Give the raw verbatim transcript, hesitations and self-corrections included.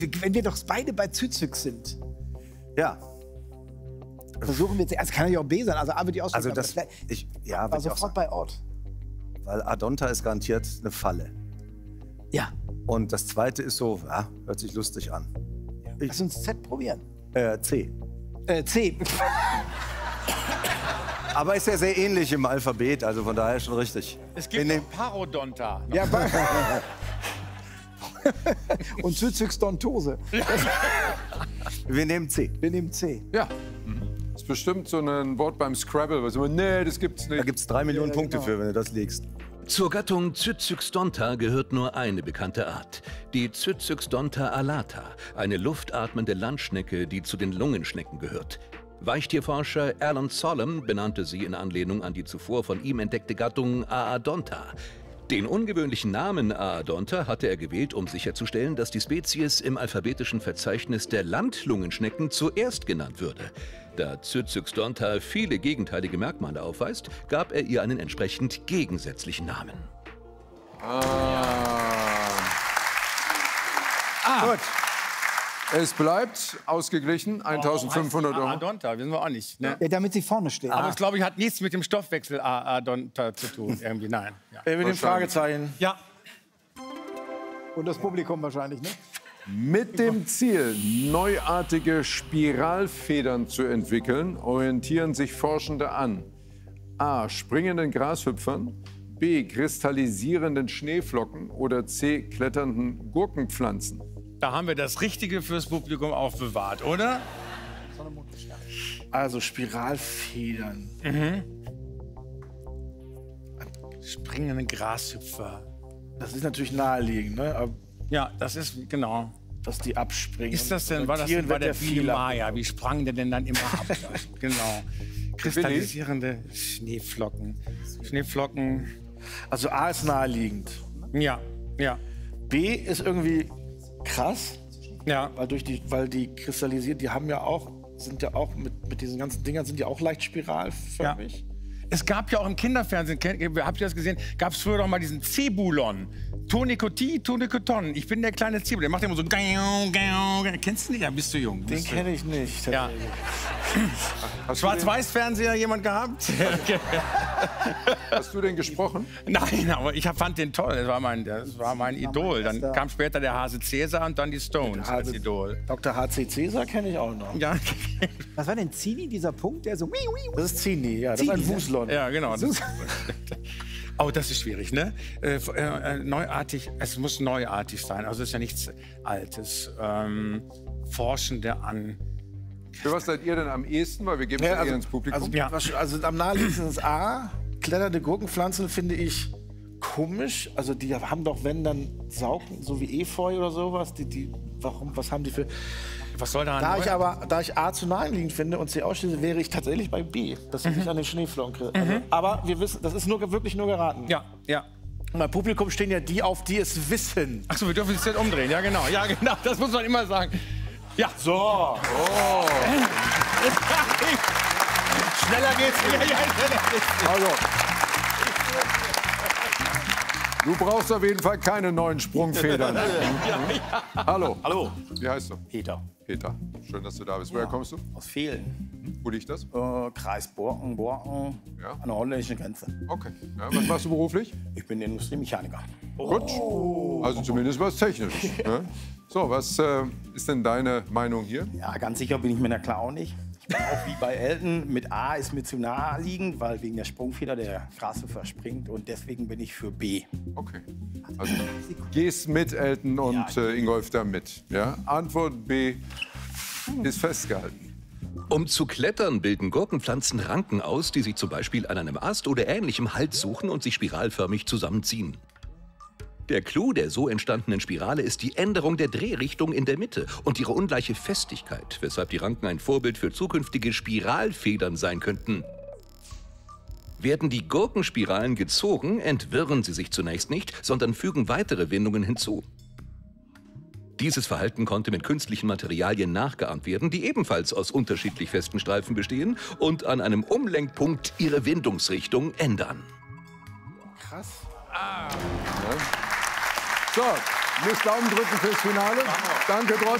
Wenn wir doch beide bei Zyzyx sind, Ja. versuchen wir jetzt, also kann ja auch B sein, also A wird die Also Auswahl. das, ich, ja, war würde ich auch sofort sagen. bei Ort. Weil Adonta ist garantiert eine Falle. Ja. Und das zweite ist so, ja, hört sich lustig an. Lass uns Z probieren. Äh, C. Äh, C. Aber ist ja sehr ähnlich im Alphabet, also von daher schon richtig. Es gibt Wir noch Parodonta. Ja, und Zyzyxdontose. Wir nehmen C. Wir nehmen C. Ja. Das ist bestimmt so ein Wort beim Scrabble, was immer, nee, das gibt's Da nicht. gibt es drei Millionen Ja, Punkte genau. für, wenn du das legst. Zur Gattung Zyzyxdonta gehört nur eine bekannte Art, die Zyzyxdonta alata, eine luftatmende Landschnecke, die zu den Lungenschnecken gehört. Weichtierforscher Alan Solomon benannte sie in Anlehnung an die zuvor von ihm entdeckte Gattung Aadonta. Den ungewöhnlichen Namen Aadonta hatte er gewählt, um sicherzustellen, dass die Spezies im alphabetischen Verzeichnis der Landlungenschnecken zuerst genannt würde. Da Zyzyxdonta viele gegenteilige Merkmale aufweist, gab er ihr einen entsprechend gegensätzlichen Namen. Gut. Es bleibt ausgeglichen, eintausendfünfhundert Euro. Aadonta, wissen wir auch nicht. Ne? Ja, damit sie vorne steht. Aber es, glaube ich, hat nichts mit dem Stoffwechsel Aadonta zu tun. Irgendwie, nein. Ja. Äh, mit dem Fragezeichen. ja. Und das Publikum wahrscheinlich, ne? Mit dem Ziel, neuartige Spiralfedern zu entwickeln, orientieren sich Forschende an A. springenden Grashüpfern, B. kristallisierenden Schneeflocken oder C. kletternden Gurkenpflanzen. Da haben wir das Richtige fürs Publikum aufbewahrt, oder? Also Spiralfedern. Springende Grashüpfer. Das ist natürlich naheliegend, ne? Aber Ja, das ist, genau. dass die abspringen. Ist das denn, war das denn bei der Biene-Maya? Wie sprang der denn dann immer ab? Genau. Kristallisierende Schneeflocken. Schneeflocken. Also A ist naheliegend. Ja, ja, B ist irgendwie krass, ja. weil durch die, weil die kristallisiert, die haben ja auch, sind ja auch mit, mit diesen ganzen Dingern sind die auch leicht spiralförmig. Es gab ja auch im Kinderfernsehen, kennt- habt ihr das gesehen, gab es früher doch mal diesen Zebulon. Tonikoti, Tonikoton. Ich bin der kleine Zebulon. Der macht immer so. Kennst du nicht? Ja, bist du jung. Den Bist du- kenne ich nicht. Ja. Hast du, den, Schwarz-Weiß-Fernseher jemand gehabt? hast du den gesprochen? Nein, aber ich hab- fand den toll. Das war mein, das war mein Idol. Dann kam später der Hase Cäsar und dann die Stones als Hase- Idol. Doktor H C Cäsar kenne ich auch noch. Ja, Was war denn Zini, dieser Punkt, der so... Wii, wii, Das ist Zini, ja. Das ist ein Zini, ne? Wuslon. ja genau. Das, oh, das ist schwierig, ne? Äh, äh, neuartig, es muss neuartig sein. Also es ist ja nichts Altes. Ähm, Forschende an. Für was seid ihr denn am ehesten? Weil wir geben es Ja, ja, also, eher ins Publikum. also, Ja. was, also am naheliegendsten ist A. Kletternde Gurkenpflanzen finde ich komisch. Also die haben doch, wenn dann Saugen, so wie Efeu oder sowas. Die, die, warum, was haben die für... Was soll da Da neu- ich aber, da ich A zu naheliegend finde und C ausschließe, wäre ich tatsächlich bei B, dass ich nicht an den Schneeflocken kriege. Also, aber wir wissen, das ist nur, wirklich nur geraten. Ja, ja. Und beim Publikum stehen ja die auf, die es wissen. Achso, wir dürfen es jetzt umdrehen. Ja, genau. Ja, genau. Das muss man immer sagen. Ja. So. Schneller geht's. Ja, ja, schneller geht's. Also, du brauchst auf jeden Fall keine neuen Sprungfedern. Hallo. Hallo, Wie heißt du? Peter Peter. Schön, dass du da bist. Woher kommst du? aus Fehlen, Wo liegt das? äh, Kreis Borken, Borken, Ja. an der holländischen Grenze. Okay. Ja, was machst du beruflich? Ich bin Industriemechaniker. Gut. Also zumindest was Technisches. Ne? So, was äh, ist denn deine Meinung hier? Ja, ganz sicher bin ich mir da klar auch nicht. Ich bin auch wie bei Elton, mit A ist mir zu naheliegend, weil wegen der Sprungfeder der Grashüpfer springt und deswegen bin ich für B. Okay. Also gehst mit Elton und äh, Ingolf da mit. Ja? Antwort B ist festgehalten. Um zu klettern, bilden Gurkenpflanzen Ranken aus, die sich zum Beispiel an einem Ast oder ähnlichem Halt suchen und sich spiralförmig zusammenziehen. Der Clou der so entstandenen Spirale ist die Änderung der Drehrichtung in der Mitte und ihre ungleiche Festigkeit, weshalb die Ranken ein Vorbild für zukünftige Spiralfedern sein könnten. Werden die Gurkenspiralen gezogen, entwirren sie sich zunächst nicht, sondern fügen weitere Windungen hinzu. Dieses Verhalten konnte mit künstlichen Materialien nachgeahmt werden, die ebenfalls aus unterschiedlich festen Streifen bestehen und an einem Umlenkpunkt ihre Windungsrichtung ändern. Krass. So, Nicht Daumen drücken fürs Finale. Danke trotzdem.